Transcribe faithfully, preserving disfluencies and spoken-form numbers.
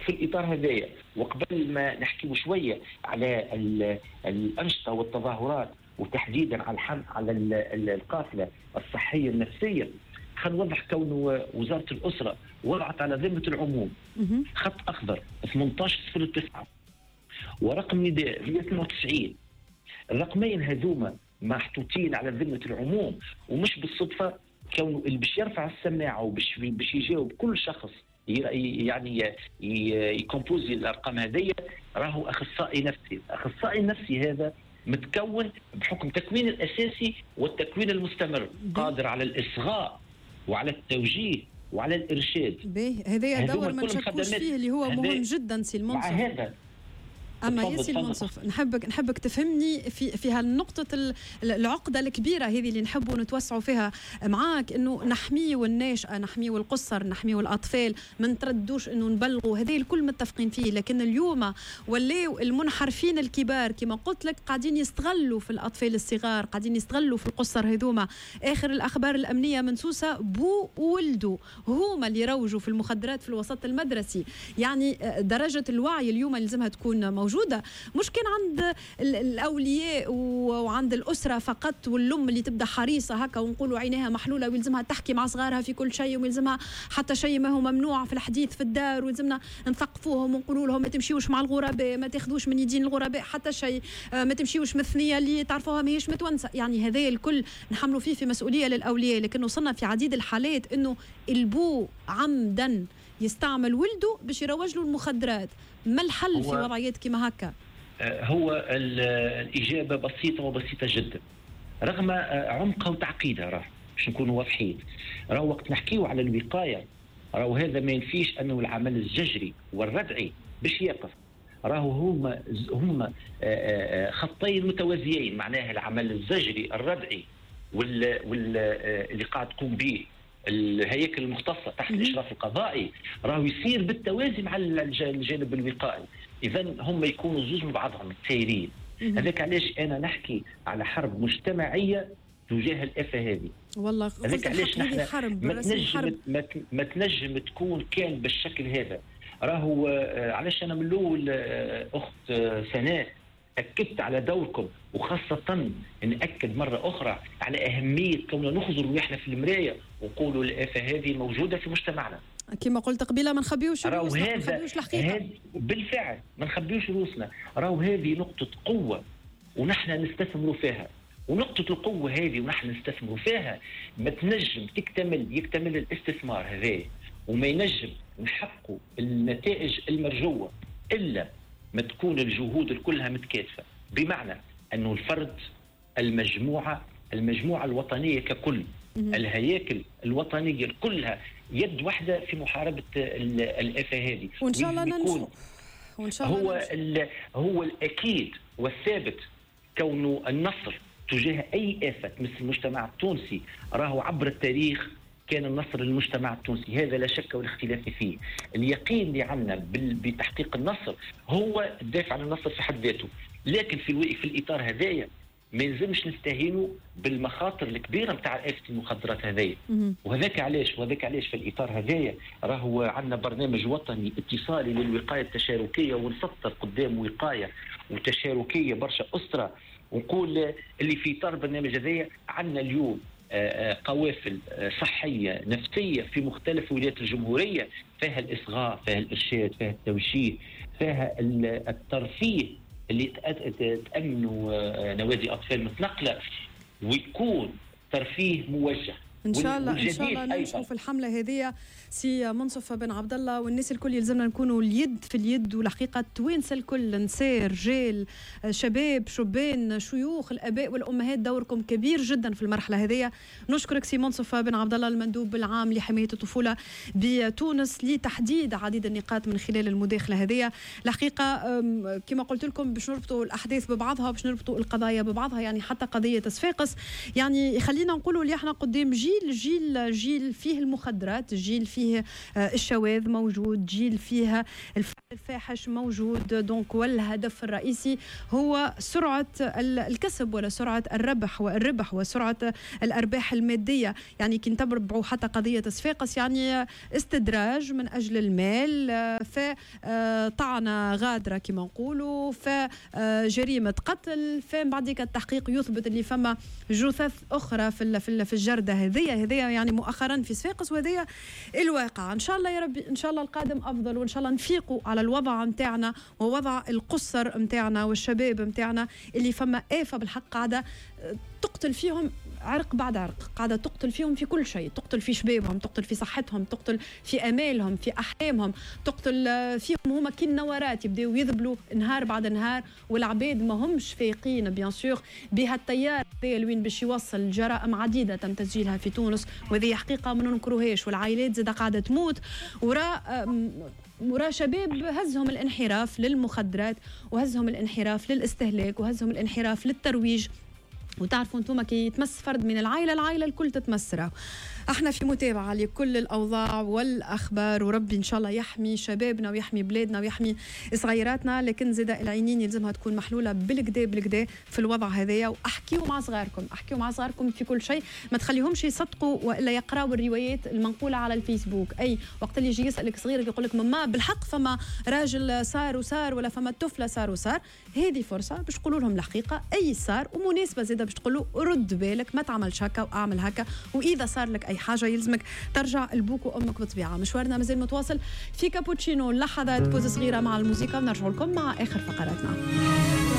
في الإطار هذايا وقبل ما نحكي شوية على الأنشطة والتظاهرات وتحديدا على الحمل على القافلة الصحية النفسية، خلينا نوضح كون وزارة الأسرة وضعت على ذمة العموم خط أخضر ثمانية عشر صفر تسعة ورقم نداء مئة واثنين وتسعين. الرقمين هذوما محطوطين على ذمة العموم، ومش بالصدفة كونه اللي باش يرفع السماعة وباش باش يجاوب كل شخص يعني يكمبوزي الأرقام هذية راهو أخصائي نفسي. الأخصائي النفسي هذا متكون بحكم تكوين الأساسي والتكوين المستمر، قادر على الإصغاء وعلى التوجيه وعلى الإرشاد. باهي هذا دور ما نشكوش فيه اللي هو مهم جدا سي المنصف. هذا اما ياسي المنصف نحبك نحبك تفهمني في في هالنقطه العقده الكبيره هذه اللي نحبوا نتوسعوا فيها معاك، انه نحميوا الناشئه نحميوا القصر نحميوا الاطفال، ما نتردوش انه نبلغوا، هذه الكل متفقين فيه. لكن اليوم ولاو المنحرفين الكبار كما قلت لك قاعدين يستغلوا في الاطفال الصغار، قاعدين يستغلوا في القصر هذوما. اخر الاخبار الامنيه من سوسه بو وولده هما اللي يروجوا في المخدرات في الوسط المدرسي. يعني درجه الوعي اليوم لازمها تكون موجودة موجودة، مش كان عند الأولياء وعند الأسرة فقط، والأم اللي تبدأ حريصة هكا ونقولوا عينيها محلولة ويلزمها تحكي مع صغارها في كل شيء، ويلزمها حتى شيء ما هو ممنوع في الحديث في الدار، ويلزمنا نثقفوهم ونقولوا لهم ما تمشيوش مع الغرباء، ما تاخذوش من يدين الغرباء حتى شيء، ما تمشيوش مثنية اللي تعرفوها ما هيش متونسة. يعني هذا الكل نحملوا فيه في مسؤولية للأولياء. لكن وصلنا في عديد الحالات إنه البو عمدا يستعمل ولده باش يروج له المخدرات. ما الحل في وضعيات كما هكا؟ هو الإجابة بسيطة وبسيطة جدا رغم عمقها وتعقيدها. راه باش نكونوا واضحين، راه وقت نحكيو على الوقاية راه هذا ما ينفيش أنه العمل الزجري والردعي باش يقف، راهو هما هما خطين متوازيين. معناها العمل الزجري الردعي واللي قاعد تقوم به الهياكل المختصة تحت الإشراف القضائي راهو يصير بالتوازي مع الجانب الوقائي. إذن هم يكونوا زوج من بعضهم متسايرين. هذاك علاش أنا نحكي على حرب مجتمعية تجاه الآفة هذه. والله هذاك علاش نحن حرب ما تنجم ما تنجم تكون كان بالشكل هذا. راهو علاش أنا من الأول أخت سناء أكدت على دوركم، وخاصة نأكد مرة أخرى على أهمية كوننا نخزر رواحنا في المراية ونقولوا الآفة هذه موجودة في مجتمعنا. كما قلت قبيلة ما نخبيوش روسنا، ما نخبيوش الحقيقة. بالفعل ما نخبيوش روسنا. راهو هذه نقطة قوة ونحن نستثمروا فيها، ونقطة القوة هذه ونحن نستثمروا فيها ما تنجم تكتمل يكتمل الاستثمار هذا وما ينجم نحققوا النتائج المرجوة إلا ما تكون الجهود كلها متكاتفة. بمعنى أنه الفرد، المجموعة المجموعة الوطنية ككل، الهياكل الوطنية كلها يد واحدة في محاربة الآفة هذه. وإن شاء الله ننجو. وإن شاء الله هو هو الأكيد والثابت كونه النصر تجاه أي آفة تمس المجتمع التونسي راهو عبر التاريخ كان النصر للمجتمع التونسي، هذا لا شك ولا اختلاف فيه. اليقين اللي عندنا بتحقيق النصر هو الدافع عن النصر في حد ذاته. لكن في في الإطار هذايا ما يلزمش نستهينوا بالمخاطر الكبيره نتاع آفة المخدرات هذايا. وهذاك علاش وهذاك علاش في الإطار هذايا راهو عندنا برنامج وطني اتصالي للوقاية التشاركية، ونسطر قدام وقاية وتشاركية برشا أسرة. ونقول اللي في إطار البرنامج هذايا عندنا اليوم قوافل صحية نفسية في مختلف ولايات الجمهورية، فيها الإصغاء، فيها الإرشاد، فيها التوجيه، فيها الترفيه اللي تأمنوا نوادي أطفال متنقلة، ويكون ترفيه موجه. ان شاء الله ان شاء الله ننجحوا في الحمله هذه سي منصف بن عبد الله. والناس الكل يلزمنا نكونوا اليد في اليد، والحقيقه توانسه الكل، نساء رجال شباب شبان شيوخ الاباء والامهات دوركم كبير جدا في المرحله هذه. نشكرك سي منصف بن عبد الله المندوب العام لحمايه الطفوله بتونس لتحديد عديد النقاط من خلال المداخله هذه. الحقيقه كما قلت لكم باش نربطوا الاحداث ببعضها، باش نربطوا القضايا ببعضها. يعني حتى قضيه صفاقس يعني خلينا نقولوا اللي احنا قدام جيل جيل جيل جيل فيه المخدرات، جيل فيه الشواذ موجود، جيل فيها الفاحش موجود. دونك والهدف الرئيسي هو سرعة الكسب ولا سرعة الربح والربح وسرعة الأرباح المادية. يعني كي نتبعوا حتى قضية صفاقس يعني استدراج من أجل المال، فطعنة غادرة كما نقولوا، فجريمة قتل، فمن بعد التحقيق يثبت اللي فما جثث أخرى في في الجردة هذية هذية يعني مؤخرا في صفاقس، وهذية الواقع. إن شاء الله يا ربي إن شاء الله القادم أفضل، وإن شاء الله نفيقوا على الوضع متاعنا ووضع القصر متاعنا والشباب متاعنا اللي فما آفة بالحق قاعدة تقتل فيهم عرق بعد عرق، قاعدة تقتل فيهم في كل شيء، تقتل في شبابهم، تقتل في صحتهم، تقتل في أمالهم، في أحلامهم، تقتل فيهم هما كي النوارات يبداو يذبلوا نهار بعد نهار، والعباد ما همش فايقين بيان سور بها التيار لوين باش يوصل. جرائم عديدة تم تسجيلها في تونس وهذه حقيقة ما ننكروهاش، والعائلات زادة قاعدة تموت وراء وراء شباب هزهم الانحراف للمخدرات وهزهم الانحراف للاستهلاك وهزهم الانحراف للترويج. وتعرفوا انتم كي يتمس فرد من العائله العائله الكل تتمسره. احنا في متابعه لكل الاوضاع والاخبار، وربي ان شاء الله يحمي شبابنا ويحمي بلادنا ويحمي صغيراتنا، لكن زاد العينين يلزمها تكون محلوله بالكدا بالكدا في الوضع هذايا. واحكيوا مع صغاركم، احكيوا مع صغاركم في كل شيء، ما تخليهمش يصدقوا والا يقراوا الروايات المنقوله على الفيسبوك. اي وقت اللي يجي يسالك صغير يقول لك ماما بالحق فما راجل صار وصار ولا فما طفله صار وصار، هذه فرصه باش تقولوا لهم الحقيقه اي صار، ومناسبه زاده باش تقولوا رد بالك ما تعملش هكا واعمل هكا، واذا صار لك اي حاجه يلزمك ترجع لبوك وامك بطبيعه. مشوارنا مازال متواصل في كابوتشينو، لحظات بوز صغيره مع الموسيقى ونرجع لكم مع اخر فقراتنا.